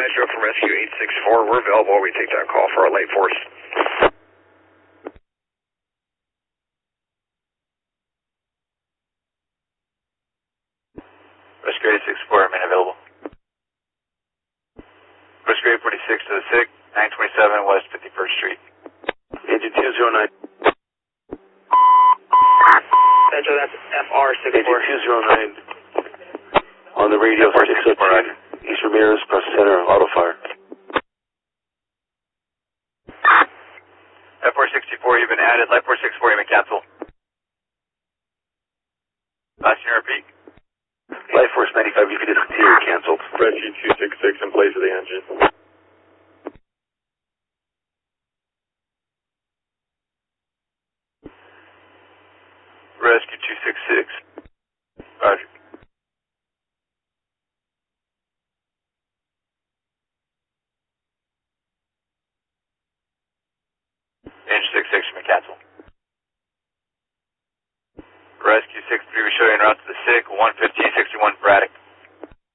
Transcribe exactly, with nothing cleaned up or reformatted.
Metro from Rescue eight six four. We're available. We take that call for our light force. Rescue eight six four, remain available. Rescue eight forty-six to the S I C, nine twenty-seven West fifty-first Street. Engine two zero nine. Metro, that's F R six four. Engine two zero nine. On the radio, six oh two. East Ramirez, press center, auto fire. F four sixty-four, you've been added. Light four sixty-four, you've been canceled. Last year, repeat. Light Force ninety-five, you can discontinue, canceled. Rescue two six six in place of the engine. Rescue two six six. Roger. Engine six six, you've been canceled. Rescue six three, we show you en route to the S I C, one fifteen sixty-one Braddock.